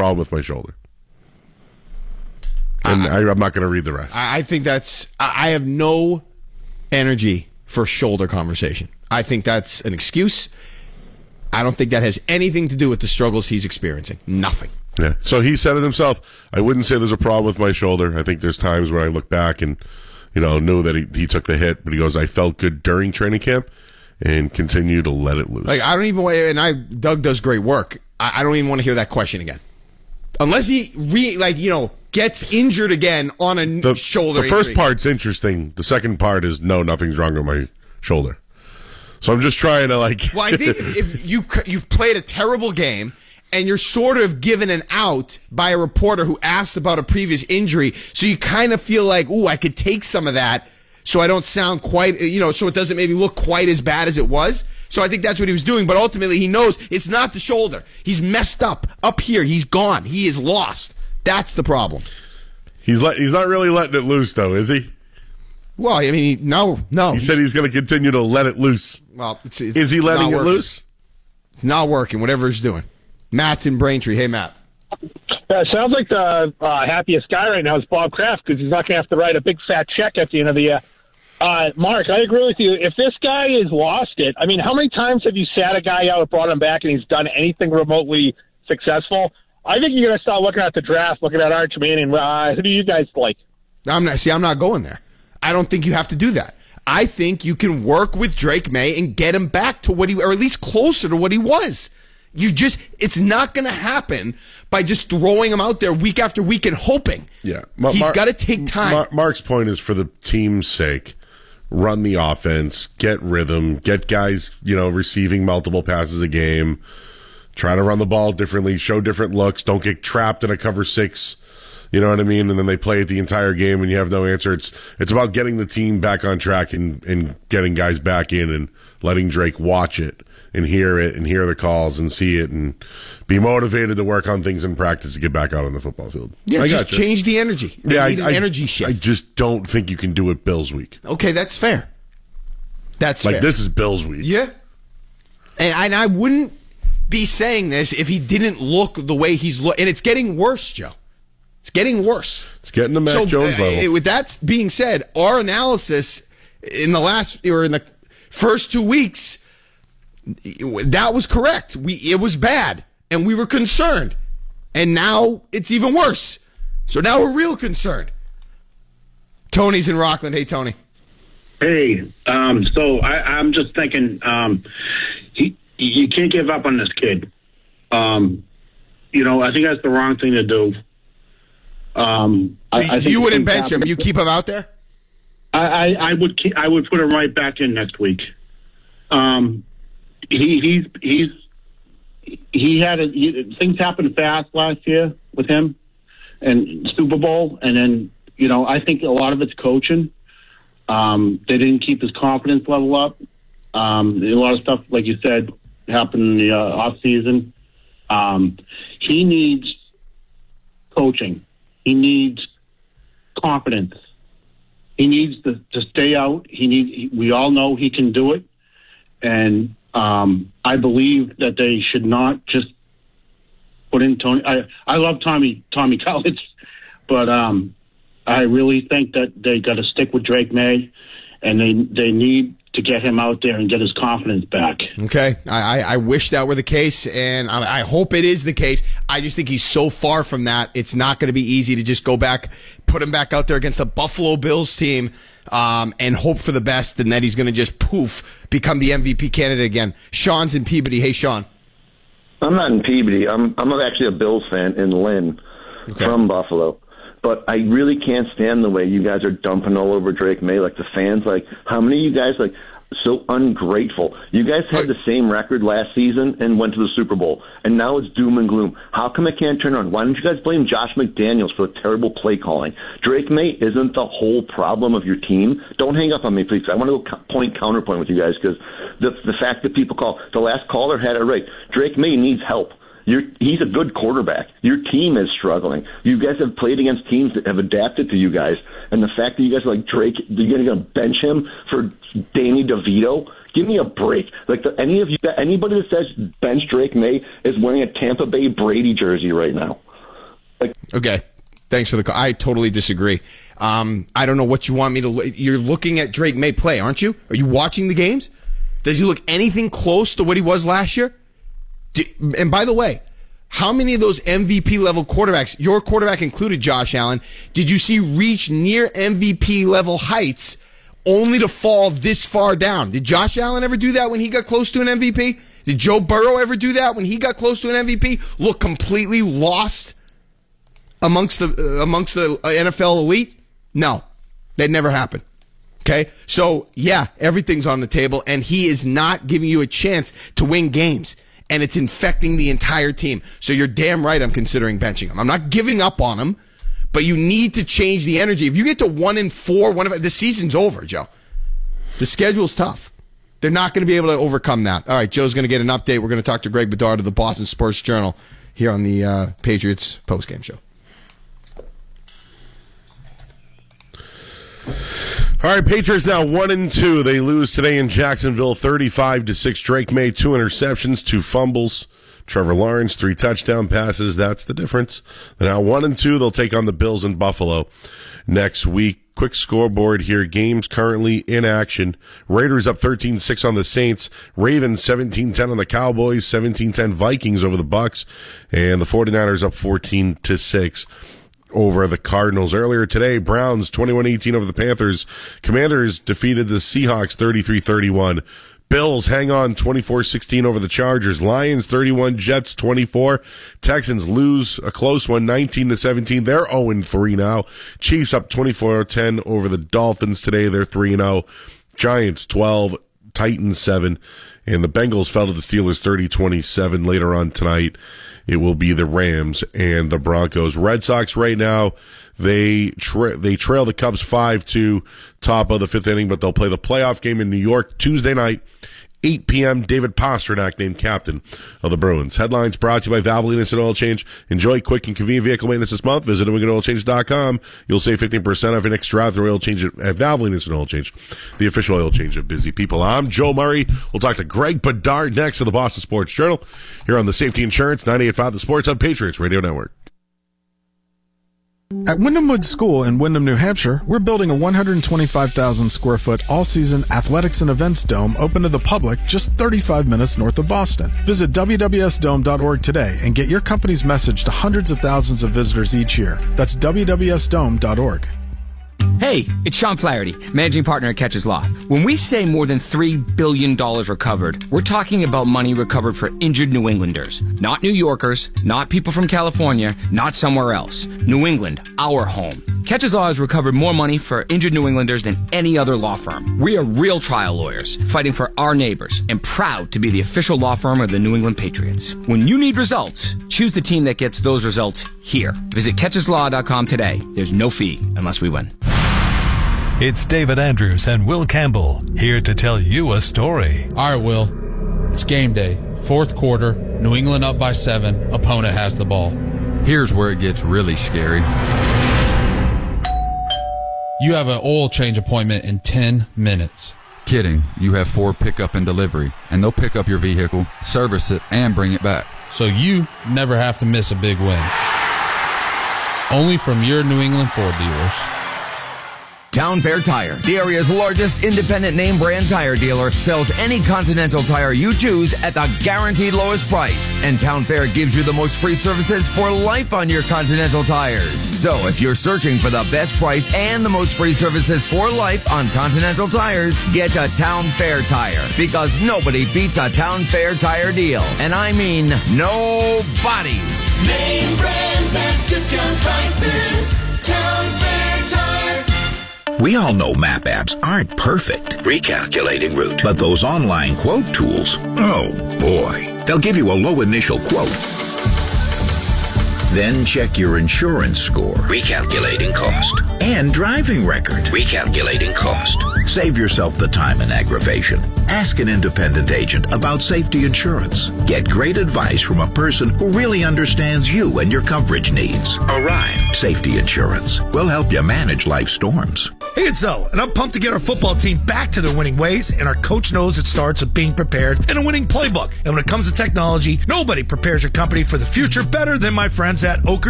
problem with my shoulder. And I'm not going to read the rest. I think I have no energy for shoulder conversation. I think that's an excuse. I don't think that has anything to do with the struggles he's experiencing. Nothing. Yeah. So he said it himself. I wouldn't say there's a problem with my shoulder. I think there's times where I look back and, knew that he took the hit, but he goes, I felt good during training camp and continue to let it loose. Like, I don't even Doug does great work. I don't even want to hear that question again. Unless he gets injured again on a shoulder. The first part's interesting. The second part is no, nothing's wrong with my shoulder. So I'm just trying to Well, I think if you've played a terrible game and you're sort of given an out by a reporter who asks about a previous injury, so you kind of feel like, ooh, I could take some of that, so I don't sound quite, so it doesn't maybe look quite as bad as it was. So I think that's what he was doing. But ultimately, he knows it's not the shoulder. He's messed up here. He's gone. He is lost. That's the problem. He's not really letting it loose, though, is he? Well, I mean, no. He said he's going to continue to let it loose. Well, is he letting it loose? It's not working, whatever he's doing. Matt's in Braintree. Hey, Matt. Sounds like the happiest guy right now is Bob Kraft because he's not going to have to write a big fat check at the end of the year. Mark, I agree with you. If this guy has lost it, I mean, how many times have you sat a guy out, brought him back, and he's done anything remotely successful? I think you're going to start looking at the draft, looking at Arch Manning. Who do you guys like? I'm not going there. I don't think you have to do that. I think you can work with Drake May and get him back to or at least closer to what he was. It's not going to happen by just throwing him out there week after week and hoping. Yeah. He's got to take time. Mark's point is for the team's sake, run the offense, get rhythm, get guys, receiving multiple passes a game. Try to run the ball differently, show different looks. Don't get trapped in a cover six. You know what I mean? And then they play it the entire game and you have no answer. It's about getting the team back on track and getting guys back in and letting Drake watch it and hear the calls and see it and be motivated to work on things in practice to get back out on the football field. Yeah, just change the energy. An energy shift. I just don't think you can do it Bills week. Okay, that's fair. That's fair. This is Bills week. Yeah. And I wouldn't be saying this if he didn't look the way he's and it's getting worse, Joe. It's getting worse. It's getting to Mac Jones level. With that being said, our analysis in the first 2 weeks, that was correct. It was bad, and we were concerned. And now it's even worse. So now we're real concerned. Tony's in Rockland. Hey, Tony. Hey, so I'm just thinking, you can't give up on this kid. I think that's the wrong thing to do. I think you wouldn't bench him. You keep him out there. I would put him right back in next week. Things happened fast last year with him and Super Bowl, and then I think a lot of it's coaching. They didn't keep his confidence level up. A lot of stuff, like you said, happened in the off season. He needs coaching. He needs confidence. He needs to stay out. We all know he can do it. And I believe that they should not just put in Tony. I love Tommy Collins, but I really think that they got to stick with Drake May, and they need to get him out there and get his confidence back. Okay. I wish that were the case, and I hope it is the case. I just think he's so far from that. It's not going to be easy to just go back, put him back out there against the Buffalo Bills team, and hope for the best, and that he's going to just become the MVP candidate again. Sean's in Peabody. Hey, Sean. I'm not in Peabody. I'm actually a Bills fan in Lynn from Buffalo. But I really can't stand the way you guys are dumping all over Drake May. Like, the fans, how many of you guys, so ungrateful? You guys had the same record last season and went to the Super Bowl, and now it's doom and gloom. How come it can't turn around? Why don't you guys blame Josh McDaniels for the terrible play calling? Drake May isn't the whole problem of your team. Don't hang up on me, please. I want to go counterpoint with you guys, because the fact that people the last caller had it right. Drake May needs help. He's a good quarterback. Your team is struggling. You guys have played against teams that have adapted to you guys, and the fact that you guys are like Drake, you're going to bench him for Danny DeVito. Give me a break. Anybody that says bench Drake May is wearing a Tampa Bay Brady jersey right now. Okay. Thanks for the call. I totally disagree. I don't know what you want me to. You're looking at Drake May play, aren't you? Are you watching the games? Does he look anything close to what he was last year? And by the way, how many of those MVP level quarterbacks, your quarterback included, Josh Allen, did you see reach near MVP level heights only to fall this far down? Did Josh Allen ever do that when he got close to an MVP? Did Joe Burrow ever do that when he got close to an MVP? Look completely lost amongst the NFL elite? No, that never happened. Okay, so yeah, everything's on the table, and he is not giving you a chance to win games, and it's infecting the entire team. So you're damn right I'm considering benching him. I'm not giving up on him, but you need to change the energy. If you get to 1-4, the season's over, Joe. The schedule's tough. They're not going to be able to overcome that. All right, Joe's going to get an update. We're going to talk to Greg Bedard of the Boston Sports Journal here on the Patriots postgame show. All right, Patriots now 1-2. They lose today in Jacksonville, 35-6. Drake May, 2 interceptions, 2 fumbles. Trevor Lawrence, 3 touchdown passes. That's the difference. They're now 1-2. They'll take on the Bills in Buffalo next week. Quick scoreboard here. Games currently in action. Raiders up 13-6 on the Saints. Ravens 17-10 on the Cowboys. 17-10 Vikings over the Bucks. And the 49ers up 14-6. Over the Cardinals. Earlier today, Browns 21-18 over the Panthers. Commanders defeated the Seahawks 33-31. Bills hang on 24-16 over the Chargers. Lions 31, Jets 24. Texans lose a close one 19-17. They're 0-3 now. Chiefs up 24-10 over the Dolphins today. They're 3-0. Giants 12, Titans 7. And the Bengals fell to the Steelers 30-27 later on tonight. It will be the Rams and the Broncos. Red Sox right now, they trail the Cubs 5-2, top of the 5th inning, but they'll play the playoff game in New York Tuesday night, 8 p.m. David Pastrnak named captain of the Bruins. Headlines brought to you by Valvoline Instant Oil Change. Enjoy quick and convenient vehicle maintenance this month. Visit NewEnglandOilChange.com. You'll save 15% off your next drive through oil change at Valvoline Instant Oil Change, the official oil change of busy people. I'm Joe Murray. We'll talk to Greg Bedard next of the Boston Sports Journal here on the Safety Insurance 98.5 The Sports Hub Patriots Radio Network. At Wyndham Woods School in Wyndham, New Hampshire, we're building a 125,000 square foot all-season athletics and events dome open to the public just 35 minutes north of Boston. Visit wwsdome.org today and get your company's message to hundreds of thousands of visitors each year. That's wwsdome.org. Hey, it's Sean Flaherty, managing partner at Catches Law. When we say more than $3 billion recovered, we're talking about money recovered for injured New Englanders. Not New Yorkers, not people from California, not somewhere else. New England, our home. Catches Law has recovered more money for injured New Englanders than any other law firm. We are real trial lawyers, fighting for our neighbors, and proud to be the official law firm of the New England Patriots. When you need results, choose the team that gets those results here. Visit CatchesLaw.com today. There's no fee unless we win. It's David Andrews and Will Campbell here to tell you a story. All right, Will. It's game day. 4th quarter. New England up by 7. Opponent has the ball. Here's where it gets really scary. You have an oil change appointment in 10 minutes. Kidding. You have 4 pickup and delivery, and they'll pick up your vehicle, service it, and bring it back. So you never have to miss a big win. Only from your New England Ford dealers. Town Fair Tire, the area's largest independent name brand tire dealer, sells any Continental tire you choose at the guaranteed lowest price. And Town Fair gives you the most free services for life on your Continental tires. So if you're searching for the best price and the most free services for life on Continental tires, get a Town Fair Tire, because nobody beats a Town Fair Tire deal. And I mean nobody. Name brands at discount prices. Town Fair Tire. We all know map apps aren't perfect. Recalculating route. But those online quote tools, oh boy. They'll give you a low initial quote. Then check your insurance score. Recalculating cost. And driving record. Recalculating cost. Save yourself the time and aggravation. Ask an independent agent about safety insurance. Get great advice from a person who really understands you and your coverage needs. Orion Safety Insurance will help you manage life storms. Hey, it's Zoe, and I'm pumped to get our football team back to their winning ways, and our coach knows it starts with being prepared and a winning playbook. And when it comes to technology, nobody prepares your company for the future better than my friends at Oak